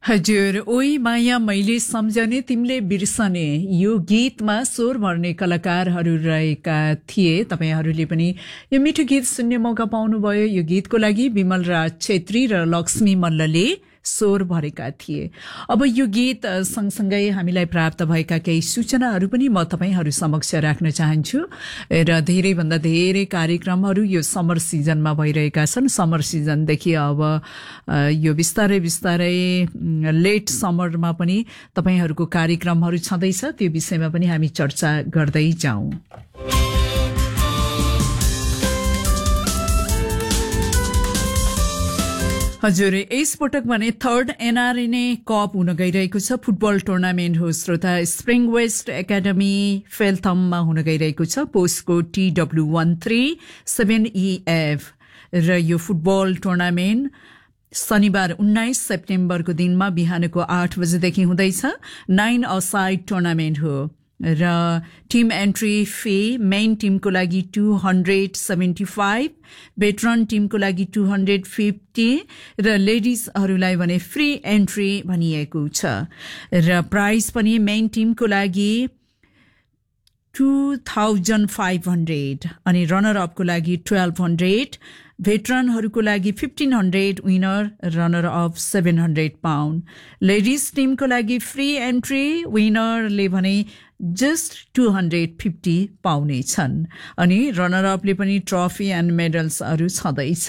हजुर, ओइ माया मैले सम्झने तिमीले बिर्सने यो गीतमा स्वर भर्ने कलाकारहरू रहेका थिए। तपाईहरूले पनि यो मिठो गीत सुन्ने मौका पाउनुभयो। यो गीतको लागि विमल राज छेत्री र लक्ष्मी मल्लले स्वर भरेका थिए। अब यो गीत सँगसँगै हामीलाई प्राप्त भएका केही सूचनाहरू पनि म तपाईहरू समक्ष राख्न चाहन्छु। र धेरैभन्दा धेरै कार्यक्रमहरू यो समर सिजनमा भइरहेका छन्। समर सिजनदेखि अब यो बिस्तारै बिस्तारै लेट समरमा पनि तपाईहरूको कार्यक्रमहरू छँदैछ। त्यो विषयमा पनि हामी चर्चा गर्दै जाउँ। हजुर, यसपटक भने थर्ड एनआरएनए कप हुन गइरहेको छ। फुटबल टुर्नामेन्ट हो श्रोता। स्प्रिङ वेस्ट एकाडेमी फेलथममा हुन गइरहेको छ। पोस्टको TW137EF र यो फुटबल टुर्नामेन्ट शनिबार 19 सेप्टेम्बरको दिनमा बिहानको 8 बजेदेखि हुँदैछ। 9 अ साइड टुर्नामेन्ट हो र टिम एन्ट्री फी मेन टिमको लागि 275, भेटरन टिमको लागि 250 र लेडिजहरूलाई भने फ्री एन्ट्री भनिएको छ। र प्राइज पनि मेन टिमको लागि 2500 अनि रनर अपको लागि 1200, भेटरनहरूको लागि 1500, winner runner up 700 pound. Ladies टिमको लागि फ्री एन्ट्री, विनरले भने जस्ट 250 पाउने छन् अनि रनर अपले पनि ट्रफी एन्ड मेडल्सहरू छँदैछ।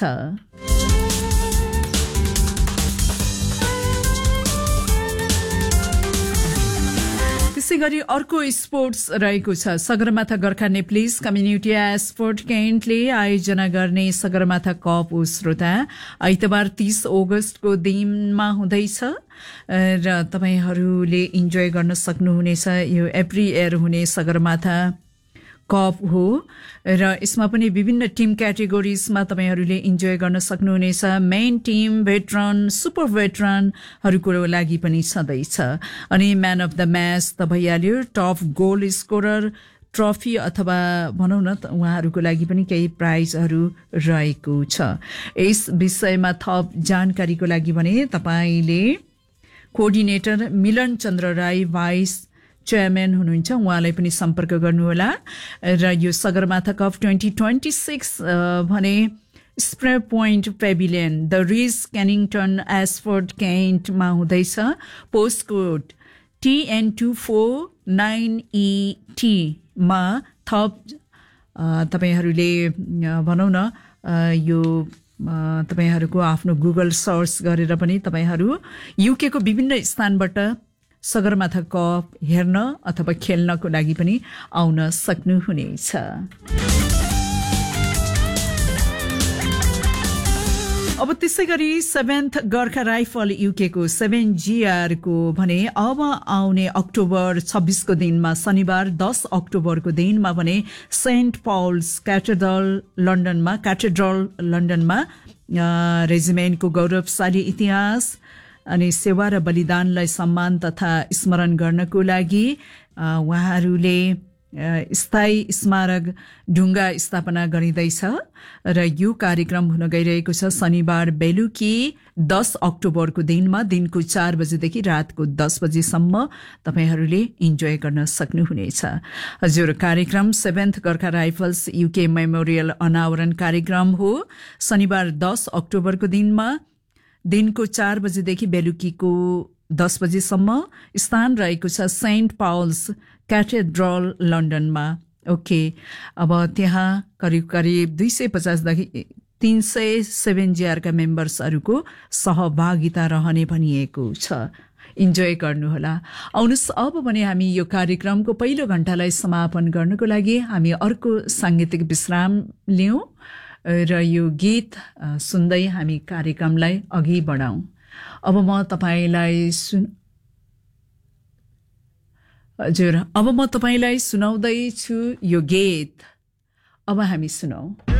त्यसै गरी अर्को स्पोर्ट्स रहेको छ। Sagarmatha Gorkha Nepalese community sport केन्टले आयोजना गर्ने सगरमाथा कप हो श्रोता। आइतबार 30 अगस्तको दिनमा हुँदैछ र तपाईहरूले इन्जोय गर्न सक्नुहुनेछ। यो एभ्री इयर हुने सगरमाथा कप हो र यसमा पनि विभिन्न टिम क्याटेगोरिजमा तपाईहरूले इन्जोय गर्न सक्नुहुनेछ। मेन टिम, भेटरन, सुपर भेटरनहरूको लागि पनि छँदैछ। अनि म्यान अफ द म्याच त भइहाल्यो। टप गोल स्कोरर ट्रफी अथवा भनौँ न उहाँहरूको लागि पनि केही प्राइजहरू रहेको छ। यस विषयमा थप जानकारीको लागि भने तपाईले कोअर्डिनेटर मिलन चन्द्र राई भाइस चेयरम्यान हुनुहुन्छ, उहाँलाई पनि सम्पर्क गर्नुहोला। र यो सगरमाथा कप 2026 भने spray point pavilion the ridge क्यानिङटन एस्फोर्ड केन्टमा हुँदैछ। पोस्ट कोड TN249ET मा थप तपाईहरूले भनौँ न यो तपाईहरूको आफ्नो गुगल सर्च गरेर पनि तपाईहरू युके को विभिन्न स्थानबाट सगरमाथा कप हेर्न अथवा खेल्नको लागि पनि आउन सक्नुहुनेछ। अब त्यसै गरी 7th गोर्खा राइफल युके को 7GR को भने अब आउने अक्टोबर 26 को दिनमा शनिबार 10 अक्टोबरको दिनमा भने सेन्ट पल्स क्याथेड्रल लन्डनमा रेजिमेन्टको गौरवशाली इतिहास अनि सेवा र बलिदानलाई सम्मान तथा स्मरण गर्नको लागि उहाँहरूले स्थायी स्मारक ढुङ्गा स्थापना गरिँदैछ र यो कार्यक्रम हुन गइरहेको छ शनिबार बेलुकी 10 अक्टोबरको दिनमा दिनको 4 बजेदेखि रातको 10 बजेसम्म तपाईहरूले इन्जोय गर्न सक्नुहुनेछ। हजुर, कार्यक्रम 7th Gorkha rifles UK memorial अनावरण कार्यक्रम हो। शनिबार 10 अक्टोबरको दिनमा दिनको 4 बजेदेखि बेलुकीको 10 बजेसम्म। स्थान रहेको छ सेन्ट पल्स क्याथेड्रल लन्डनमा। ओके, अब त्यहाँ करिब 250 देखि 300 7GR का मेम्बर्सहरूको सहभागिता रहने भनिएको छ। इन्जोय गर्नुहोला। आउनुहोस् अब भने हामी यो कार्यक्रमको पहिलो घण्टालाई समापन गर्नको लागि हामी अर्को साङ्गीतिक विश्राम लियौँ र यो गीत सुन्दै हामी कार्यक्रमलाई अघि बढाउँ। अब म तपाईँलाई सुनाउँदैछु यो गीत। अब हामी सुनौ।